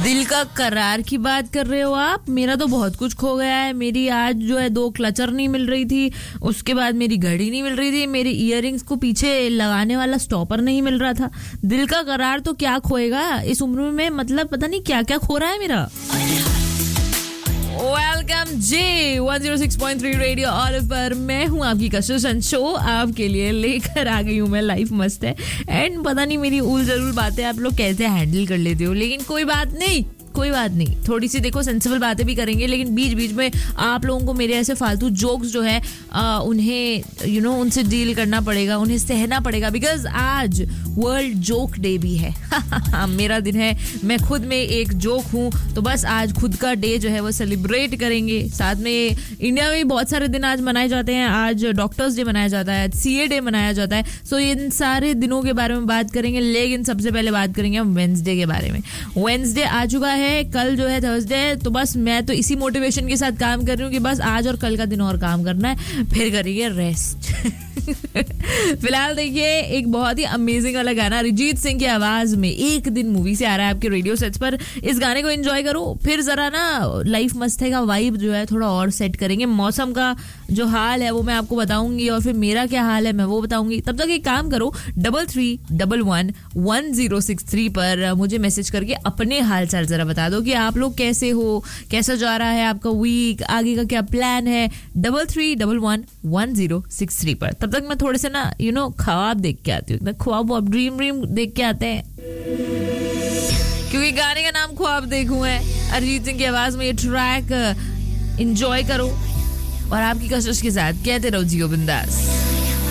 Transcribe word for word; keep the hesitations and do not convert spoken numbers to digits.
दिल का करार की बात कर रहे हो आप? मेरा तो बहुत कुछ खो गया है। मेरी आज जो है दो क्लचर नहीं मिल रही थी, उसके बाद मेरी घड़ी नहीं मिल रही थी, मेरी इयररिंग्स को पीछे लगाने वाला स्टॉपर नहीं मिल रहा था। दिल का करार तो क्या खोएगा इस उम्र में, मतलब पता नहीं क्या क्या खो रहा है मेरा। वेलकम जी one zero six point three radio all पर मैं हूं आपकी कशिश एंड शो आपके लिए लेकर आ गई हूं मैं। लाइफ मस्त है एंड पता नहीं मेरी उल जरूर बातें आप लोग कैसे हैंडल कर लेते हो, लेकिन कोई बात नहीं कोई बात नहीं थोड़ी सी देखो सेंसिबल बातें भी करेंगे, लेकिन बीच बीच में आप लोगों को मेरे ऐसे फालतू जोक्स जो है आ, उन्हें यू you नो know, उनसे डील करना पड़ेगा, उन्हें सहना पड़ेगा, बिकॉज आज वर्ल्ड जोक डे भी है। मेरा दिन है, मैं खुद में एक जोक हूँ, तो बस आज खुद का डे जो है वो सेलिब्रेट करेंगे। साथ में इंडिया में बहुत सारे दिन आज मनाए जाते हैं। आज डॉक्टर्स डे मनाया जाता है, सीए डे मनाया जाता है। सो इन सारे दिनों के बारे में बात करेंगे, लेकिन सबसे पहले बात करेंगे हम वेडनेसडे के बारे में। वेडनेसडे आ चुका है, कल जो है थर्सडे है, तो बस मैं तो इसी मोटिवेशन के साथ काम कर रही हूँ कि बस आज और कल का दिन और काम करना है, फिर करेंगे रेस्ट। फिलहाल देखिए एक बहुत ही अमेजिंग वाला गाना अरिजीत सिंह की आवाज में एक दिन मूवी से आ रहा है आपके रेडियो सेट्स पर। इस गाने को एंजॉय करो, फिर जरा ना लाइफ मस्त है का वाइब जो है थोड़ा और सेट करेंगे। मौसम का जो हाल है वो मैं आपको बताऊंगी, और फिर मेरा क्या हाल है मैं वो बताऊंगी। तब तक एक काम करो, double three double one one zero six three पर मुझे मैसेज करके अपने हाल चाल जरा बता दो कि आप लोग कैसे हो, कैसा जा रहा है आपका वीक, आगे का क्या प्लान है। Double three double one one zero six three पर। तब तक मैं थोड़े से ना यू नो ख्वाब देख के आती हूँ, ख्वाब वॉब ड्रीम ड्रीम देख के आते हैं, क्योंकि गाने का नाम ख्वाब देखूं है। अरिजीत सिंह की आवाज में ये ट्रैक एंजॉय करो और आपकी कशिश के साथ कहते रहो जियो बिंदास।